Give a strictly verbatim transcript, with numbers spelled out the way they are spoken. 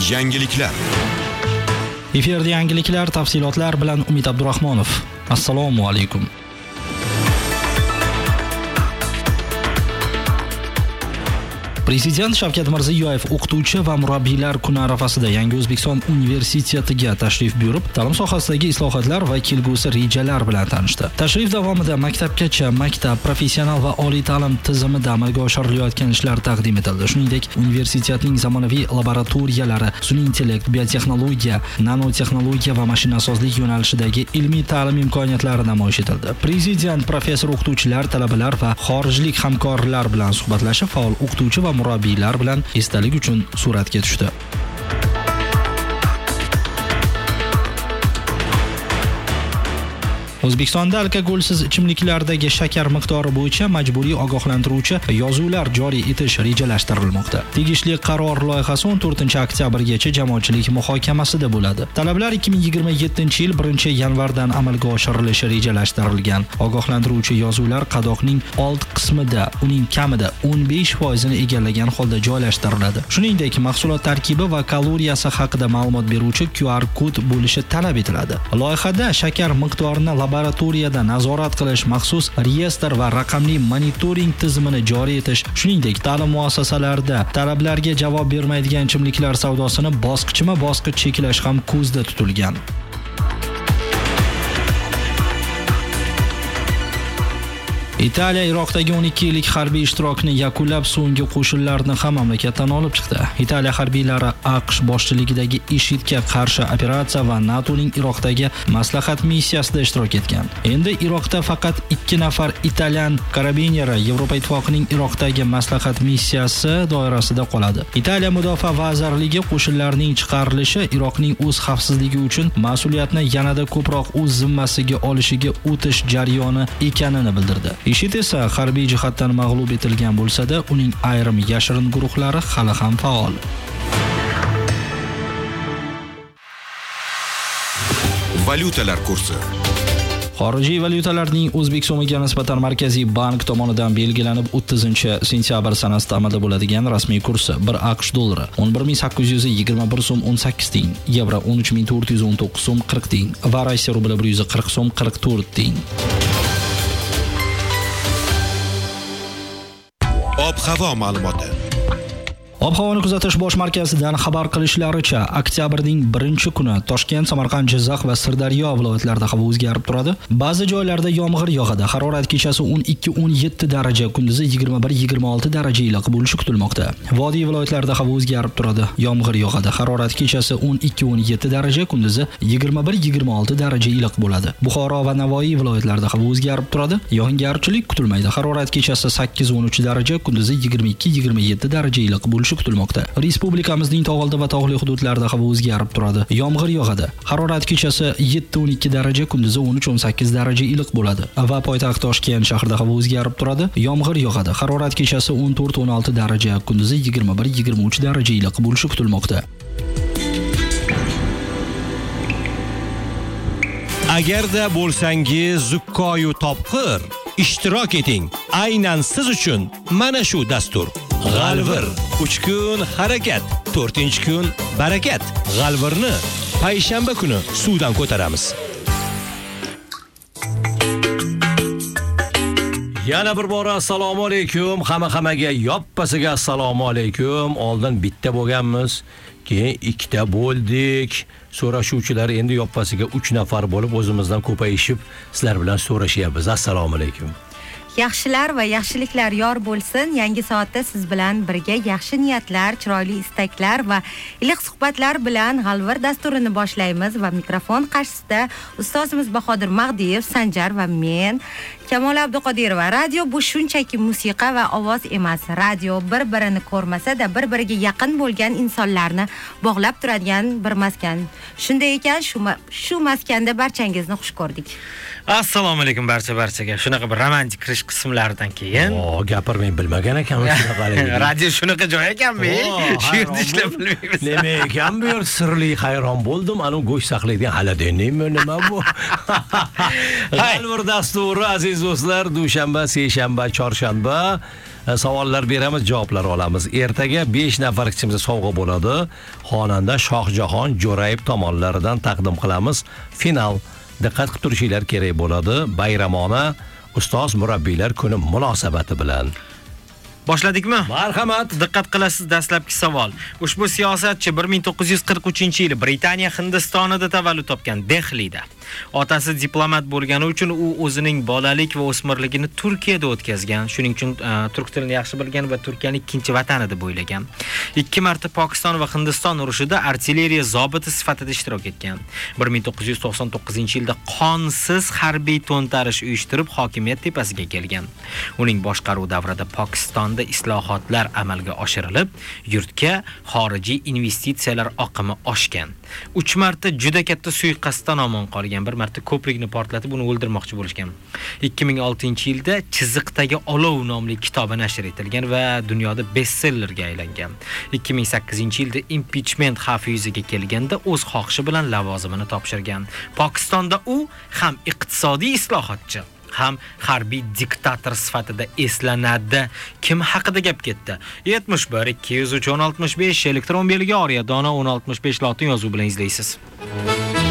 Yangiliklar. Efirda yangiliklar, tafsilotlar bilan Umid Abdurahmonov. Assalomu alaykum. Prezident Shavkat Mirziyoyev o'qituvchi va murabbiylar kuni arafasida Yangi O'zbekiston universitetiga tashrif buyurib, ta'lim sohasidagi islohotlar va kelgusi rejalar bilan tanishdi. Tashrif davomida maktabgacha, maktab, professional va oliy ta'lim tizimida amalga oshirilayotgan ishlar taqdim etildi. Shuningdek, universitetning zamonaviy laboratoriyalari, sun'iy intellekt, biotexnologiya, nanotexnologiya va mashinasozlik yo'nalishidagi ilmiy ta'lim imkoniyatlari namoyish etildi. Prezident professor o'qituvchilar, talabalar va xorijlik hamkorlar bilan suhbatlashib, faol o'qituvchi va murabbiylar bilan esdalik uchun suratga tushdi. O'zbekistonda alkogolsiz ichimliklardagi shakar miqdori bo'yicha majburiy ogohlantiruvchi yozuvlar joriy etish rejalashtirilmoqda. Tegishli qaror loyihasi o'n to'rtinchi oktyabrgacha jamoatchilik muhokamasida bo'ladi. Talablar ikki ming yigirma yettinchi yil birinchi yanvardan amalga oshirilishi rejalashtirilgan. Ogohlantiruvchi yozuvlar qadoqning old qismida, uning kamida o'n besh foiz ni egallagan holda joylashtiriladi. Shuningdek, mahsulot tarkibi va kaloriyasi haqida ma'lumot beruvchi Q R kod bo'lishi talab etiladi. Loyihada shakar miqdorini laboratoriyada nazorat qilish, maxsus reyestr va raqamli monitoring tizimini joriy etish, shuningdek, ta'lim muassasalarida talablarga javob bermaydigan ichimliklar savdosini bosqichma-bosqich cheklash ham ko'zda tutilgan. Italiya Iroqdagi o'n ikki yillik harbiy ishtirokni yakunlab, so'nggi qo'shinlarni ham mamlakatdan olib chiqdi. Italiya harbiylari AQSh boshchiligidagi IShIDga qarshi operatsiya va NATOning Iroqdagi maslahat missiyasida ishtirok etgan. Endi Iroqda faqat ikki nafar italyan karabineri Yevropa Ittifoqining Iroqdagi maslahat missiyasi doirasida qoladi. Italiya Mudofaa vazirligi qo'shinlarning chiqarilishi Iroqning o'z xavfsizligi uchun mas'uliyatni yanada ko'proq o'z zimmasiga olishiga o'tish jarayoni ekanini bildirdi. IShID esa harbiy jihatdan mag'lub etilgan bo'lsa-da, uning ayrim yashirin guruhlari hali ham faol. Valyutalar kursi. Xorijiy valyutalarning O'zbek so'miga nisbatan Markaziy bank tomonidan belgilanib o'ttizinchi sentyabr sanasida amalda bo'ladigan rasmiy kursi: bir AQSh dollari o'n bir ming sakkiz yuz yigirma bir so'm o'n sakkiz tiyin, yevro o'n uch ming to'rt yuz o'n to'qqiz so'm qirq tiyin va Rossiya rubli bir yuz qirq so'm qirq to'rt tiyin. Ob-havo ma'lumoti. Ob-havoni kuzatish bosh markazidan xabar qilishlaricha, oktyabrning birinchi kuni Toshkent, Samarqand, Jizzax va Sirdaryo viloyatlarida havo o'zgarib turadi. Ba'zi joylarda yomg'ir yog'adi. Harorat kechasi o'n ikki o'n yetti daraja, kunduzi yigirma bir yigirma olti daraja iliq bo'lishi kutilmoqda. Vodiy viloyatlarida havo o'zgarib turadi. Yomg'ir yog'adi. Harorat kechasi o'n ikki o'n yetti daraja, kunduzi yigirma bir yigirma olti daraja iliq bo'ladi. Buxoro va Navoiy viloyatlarida havo o'zgarib turadi. Yog'ingarchilik kutilmaydi. Harorat kechasi sakkiz o'n uch daraja, kunduzi yigirma ikki yigirma yetti daraja iliq bo'lishi kutilmoqda. Respublikamizning tog'oldi va tog'li hududlarida havo o'zgarib turadi. Yomg'ir yog'adi. Harorat kechasi yetti o'n ikki daraja, kunduzi o'n uch o'n sakkiz daraja iliq bo'ladi. Va poytaxt Toshkent shahrida havo o'zgarib turadi. Yomg'ir yog'adi. Harorat kechasi o'n to'rt o'n olti daraja, kunduzi yigirma bir yigirma uch daraja iliq bo'lishi kutilmoqda. Agarda bo'lsangiz zukkoyu topqir, ishtirok eting. Aynan siz uchun mana shu dastur. G'alvir. uch kun harakat, to'rtinchi kun barakat. G'alvirni payshanba kuni suvdan ko'taramiz. Yana bir bora assalomu alaykum. Hamma-hammaga yoppasiga assalomu alaykum. Oldin bitta bo'lganmiz, keyin ikkita bo'ldik. So'rashuvchilar endi yoppasiga uch nafar bo'lib o'zimizdan ko'payishib, sizlar bilan so'rashyapmiz. Assalomu alaykum. Yaxshilar va yaxshiliklar yor bo'lsin. Yangi soatda siz bilan birga yaxshi niyatlar, chiroyli istaklar va iliq suhbatlar bilan G'alvir dasturini boshlaymiz va mikrofon qarshisida ustozimiz Bahodir Magdiyev, Sanjar va men Kamol Abduqodirova. Radio bu shunchaki musiqa va ovoz emas. Radio bir-birini ko'rmasa-da, bir-biriga yaqin bo'lgan insonlarni bog'lab turadigan bir maskan. Shunday ekan, shu shu maskanda barchangizni xush ko'rdik. Assalomu alaykum barcha barchaga. Shunaqa bir romantik kirish qismlaridan keyin. O, gapirmang, bilmagan ekanman shunaqaligini. Radio shunaqa joy ekanmi? Shu yerda ishlab bilmaymiz. Nima ekan bu yer? Sirli hayron bo'ldim. Ana go'sht saqlaydigan xaladenimi nima bu? G'alvir dasturi aziz do'stlar, dushanba, seshanba, chorshanba savollar beramiz, javoblar olamiz. Ertaga besh nafar kichimizga sovg'a bo'ladi. Xonanda Shohjahon Jo'rayev tomonlaridan taqdim qilamiz. Final. Diqqat qilib turishinglar kerak bo'ladi. Bayramona ustoz murabbiylar kuni munosabati bilan. Boshladikmi? Marhamat. Diqqat qilasiz, dastlabki savol. Ushbu siyosatchi bir ming to'qqiz yuz qirq uchinchi yili Britaniya Hindistonida tavallud topgan, Dehlida. Otasi diplomat bo'lgani uchun u o'zining bolalik va o'smirligini Turkiyada o'tkazgan. Shuning uchun uh, turk tilini yaxshi bilgan va Turkiyaning ikkinchi vatani deb o'ylagan. Ikki marta Pokiston va Hindiston urushida artilleriya zobiti sifatida ishtirok etgan. bir ming to'qqiz yuz to'qson to'qqizinchi yilda qonsiz harbiy to'ntarish uyushtirib hokimiyat tepasiga kelgan. Uning boshqaruvi davrida Pokistonda islohotlar amalga oshirilib, yurtga xorijiy investitsiyalar oqimi oshgan. uch marta juda katta suiqasddan omon qolgan. Bir marta ko'prikni portlatib uni o'ldirmoqchi bo'lishgan. ikki ming oltinchi yilda Chiziqdagi olov nomli kitobi nashr etilgan va dunyoda bestsellerga aylangan. ikki ming sakkizinchi yilda impichment xavfi yuzaga kelganda o'z xohishi bilan lavozimini topshirgan. Pokistonda u ham iqtisodiy islohotchi, ham harbiy diktator sifatida eslanadi. Kim haqida gap ketdi? yetmish bir ikki yuz uch o'n oltmish besh elektron belgi Oriya dona o'n oltmish besh lotin yozuvi bilan izlaysiz.